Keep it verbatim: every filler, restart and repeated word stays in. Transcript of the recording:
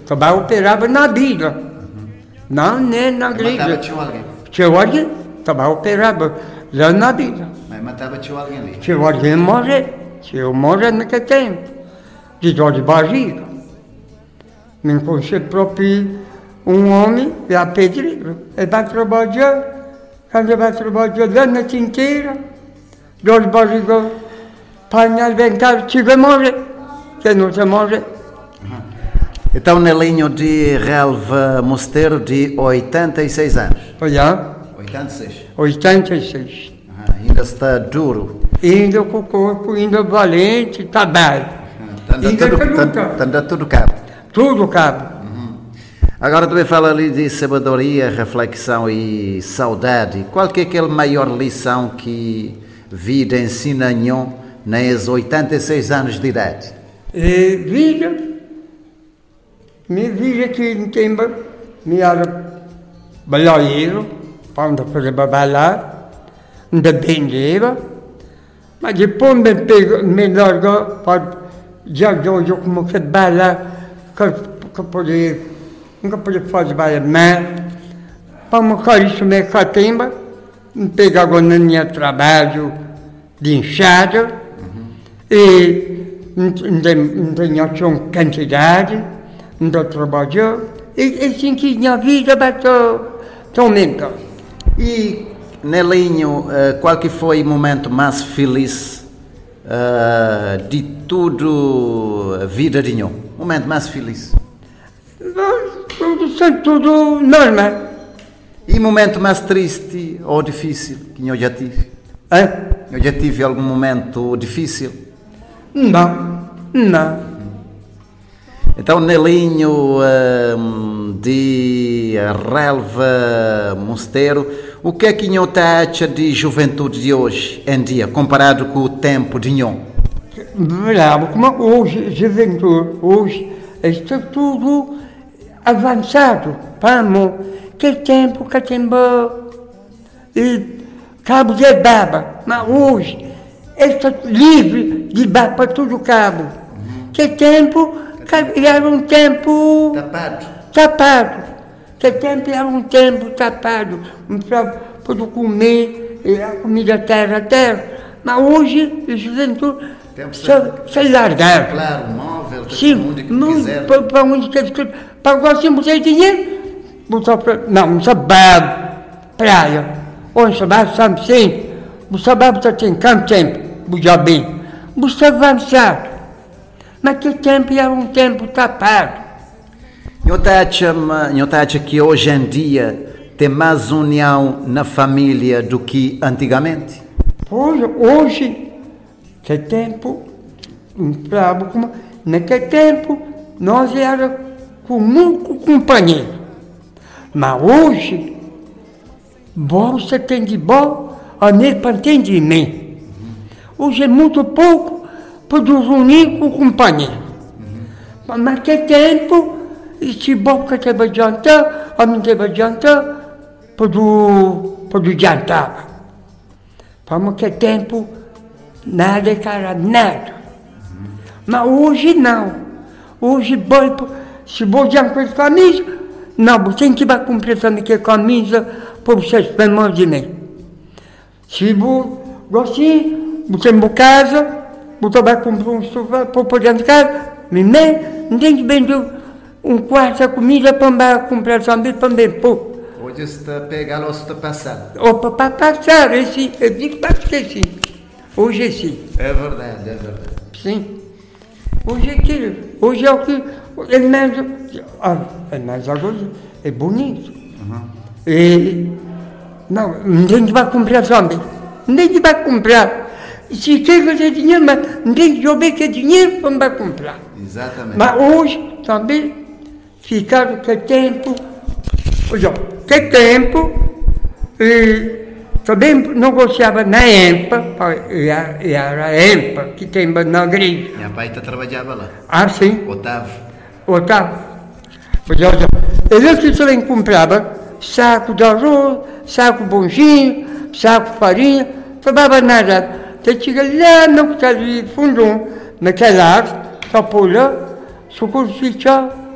Também operava na vida. Uhum. Não, nem na igreja. Matava tinha alguém? Tinha alguém, também operava lá na vida. Mas matava tinha alguém ali? Tinha alguém morrer. Tinha morrer naquele tempo. De dor de barriga. Me encontrei próprio um homem e a pedreiro. Ele vai trabalhar. Quando ele vai trabalhar lá na tinteira, dor de barriga, painel vental, tive a morrer. Que não se morre. Então, Nelinho de Relva Mosteiro, de oitenta e seis anos. Olha. oitenta e seis. oitenta e seis. Uhum. Ainda está duro. Ainda com o corpo, ainda valente, está bem. Uhum. Ainda tudo, tudo, tudo cabe. Tudo cabe. Uhum. Agora também fala ali de sabedoria, reflexão e saudade. Qual que é aquela maior lição que vida ensina Nhon nesses oitenta e seis anos de idade? E vida... Me vi aqui em Timba, me era balaieiro, para onde fazer babalar, ainda vendia, mas depois me pegou, me largou para já hoje como que bala, que, que podia, nunca podia fazer bala mais, para me cair isso me catimba, me pegava no meu trabalho de enxada, uhum. E não tinha uma quantidade, não trabalhou, e assim que minha vida bateu aumentou. E, Nelinho, qual que foi o momento mais feliz uh, de tudo a vida de Nhon? O momento mais feliz? Tudo, tudo normal. E o momento mais triste ou difícil que Nhon já tive? É? Eu já tive algum momento difícil? Não, não. Então, Nelinho um, de Relva Mosteiro, o que é que Nhon acha de juventude de hoje em dia, comparado com o tempo de Nhon? Bravo, como hoje, juventude, hoje, está tudo avançado, vamos, que tempo, que tempo, e cabo de baba, mas hoje, está livre de baba para tudo cabo, uhum. Que tempo... Era um tempo tapado. Tapado. Que tempo era um tempo tapado. Para poder comer, a comida terra terra. Mas hoje, a juventude se largar. Claro, móvel, sim, onde que quiser. Para, para onde quiser. Para você não tem dinheiro, não, não sabe praia. Ou sabe, sabe sim. Você sabe que tem quanto tempo, já bem. Você avançar. Naquele tempo era um tempo tapado. Eu acho que hoje em dia tem mais união na família do que antigamente? Hoje, hoje, naquele tempo, naquele tempo, nós éramos com muito companheiro. Mas hoje, você tem de bom, a nem tem de mim. Hoje é muito pouco. Para nos unir com o companheiro. Uhum. Mas naquele tempo, se boca teve a jantar, a mim teve a jantar, para o jantar. Para naquele tempo, nada cara, nada. Uhum. Mas hoje não. Hoje, se vou jantar com essa camisa, não, você tem que vai comprar aquela camisa para vocês pelo de mim. Se vou assim, você vai casa, você vai comprar um sofá para poder entrar, mas não tem que vender um quarto de comida para comprar também para vender pouco. Hoje está a pegar ou está a passar? Ou para passar, é sim, eu digo para que sim. Hoje é sim. É verdade, é verdade. Sim. Hoje é aquilo, hoje é o que, é mais, é mais agora, é bonito. Uhum. E, não, ninguém vai comprar também, ninguém vai comprar. Se quer fazer dinheiro, mas não tem que saber que é dinheiro para vai comprar. Exatamente. Mas hoje também ficaram que tempo, olha, que tempo, e também negociava na EMPA, era a EMPA que tem na igreja. Minha pai trabalhava lá. Ah, sim? Otávio. Otávio. Olha, ele que também comprava saco de arroz, saco de bonjinho, saco de farinha, trabalhava nada. Você chega lá no que está ali fundo, naquela arte, só por lá, socorro, tchau.